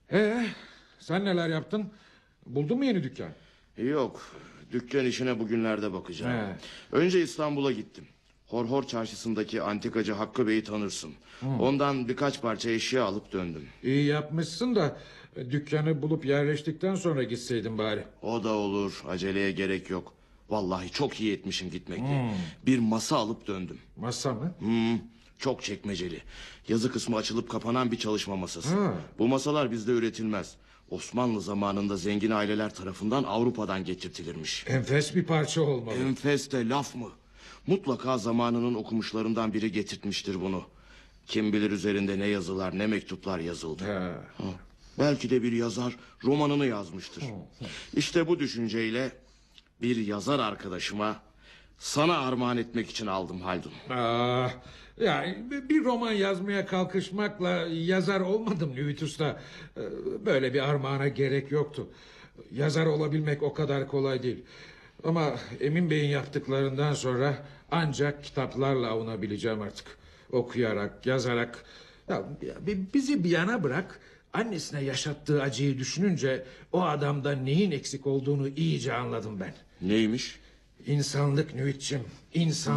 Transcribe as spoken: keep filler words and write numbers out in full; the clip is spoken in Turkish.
Ee, sen neler yaptın? Buldun mu yeni dükkan? Yok, dükkan işine bugünlerde bakacağım. He. Önce İstanbul'a gittim. Horhor çarşısındaki antikacı Hakkı Bey'i tanırsın. Ondan birkaç parça eşya alıp döndüm. İyi yapmışsın da dükkanı bulup yerleştikten sonra gitseydin bari. O da olur, aceleye gerek yok. Vallahi çok iyi etmişim gitmekle. Bir masa alıp döndüm. Masa mı? Hmm, çok çekmeceli. Yazı kısmı açılıp kapanan bir çalışma masası. Ha. Bu masalar bizde üretilmez. Osmanlı zamanında zengin aileler tarafından Avrupa'dan getirtilirmiş. Enfes bir parça olmalı. Enfes de laf mı? Mutlaka zamanının okumuşlarından biri getirtmiştir bunu. Kim bilir üzerinde ne yazılar ne mektuplar yazıldı. He. Ha, belki de bir yazar romanını yazmıştır. İşte bu düşünceyle bir yazar arkadaşıma sana armağan etmek için aldım Haldun. Ah, yani bir roman yazmaya kalkışmakla yazar olmadım Nüvit Usta. Ee, Böyle bir armağana gerek yoktu. Yazar olabilmek o kadar kolay değil. Ama Emin Bey'in yaptıklarından sonra ancak kitaplarla avunabileceğim artık. Okuyarak, yazarak. Ya, ya bi- bizi bir yana bırak. Annesine yaşattığı acıyı düşününce o adamda neyin eksik olduğunu iyice anladım ben. Neymiş? İnsanlık Nüvitçim, insan.